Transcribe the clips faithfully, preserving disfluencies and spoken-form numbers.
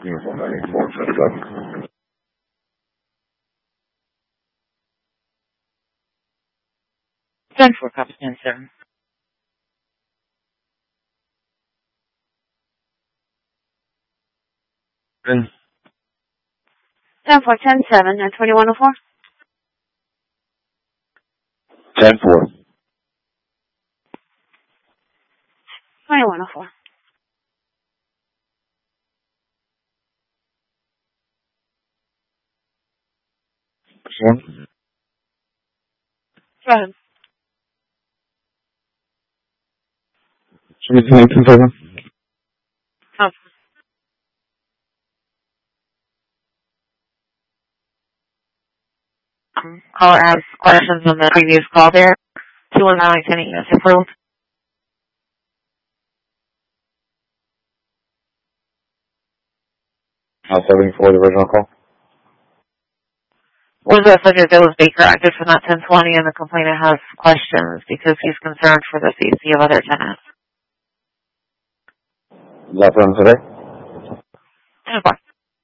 Uniform ninety-four, set it up. ten four, copy ten seven. ten four, ten seven, and twenty-one oh four? ten four. twenty-one oh four. One. Go ahead. Should we do ten seven? Oh. Um, caller asked questions on the previous call there. two one nine ten E S approved. House seven for the original call. Was the subject that was Baker active for that ten twenty, and the complainant has questions because he's concerned for the safety of other tenants. Is that for them today? ten four.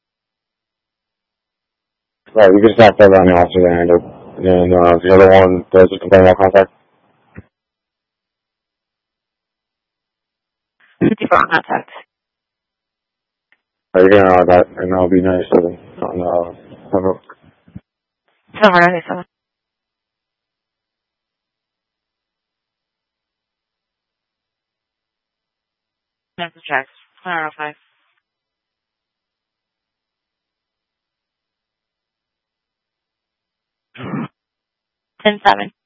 Right, we just have that on the officer there, and, and uh, the other one, does the complaint about contact? fifty-four on contact. Are you going to that, and that'll be nice on uh, Pembroke. seven ninety-seven. That's the checks. Clarify. ten seven.